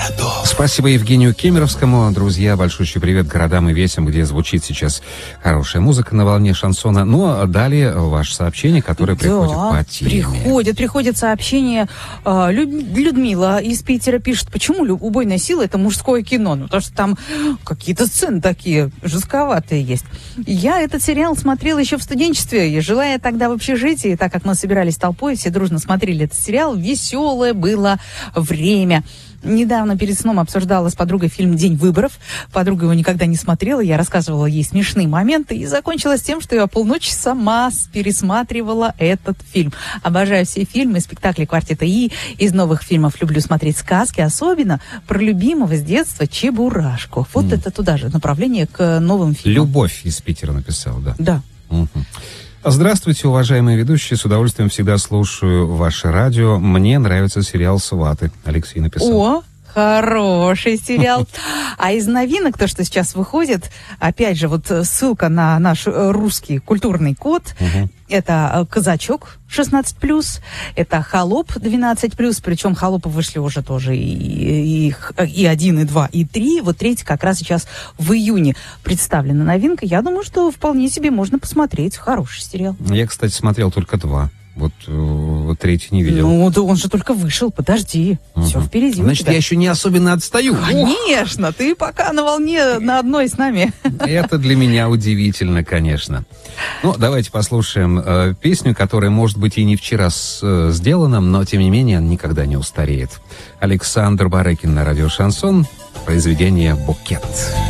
Спасибо Евгению Кемеровскому. Друзья, большущий привет городам и весям, где звучит сейчас хорошая музыка на волне шансона. Ну, а далее ваше сообщение, которое приходит по теме. Приходит сообщение. Людмила из Питера пишет, почему «Убойная сила» — это мужское кино? Ну, потому что там какие-то сцены такие жестковатые есть. Я этот сериал смотрела еще в студенчестве, и жила я тогда в общежитии, так как мы собирались толпой, все дружно смотрели этот сериал. Веселое было время. Недавно перед сном обсуждала с подругой фильм «День выборов». Подруга его никогда не смотрела, я рассказывала ей смешные моменты, и закончилось тем, что я полночи сама пересматривала этот фильм. Обожаю все фильмы, спектакли «Квартета И», из новых фильмов люблю смотреть сказки, особенно про любимого с детства Чебурашку. Вот это туда же, направление к новым фильмам. Любовь из Питера написал, да? Да. Здравствуйте, уважаемые ведущие. С удовольствием всегда слушаю ваше радио. Мне нравится сериал «Сваты». Алексей написал. О, хороший сериал. А из новинок, то, что сейчас выходит, опять же, вот ссылка на наш русский культурный код. Это «Казачок» 16+, это «Холоп» 12+, причем «Холопы» вышли уже тоже и 1, и 2, и 3. Вот 3 как раз сейчас в июне представлена новинка. Я думаю, что вполне себе можно посмотреть. Хороший сериал. Я, кстати, смотрел только 2. Вот 3 не видел. Ну, да он же только вышел, подожди. Все впереди. Значит, я еще не особенно отстаю. Конечно, ты пока на волне на одной с нами. Это для меня удивительно, конечно. Ну, давайте послушаем песню, которая, может быть, и не вчера сделана, но, тем не менее, никогда не устареет. Александр Барыкин на радио «Шансон». Произведение «Букет».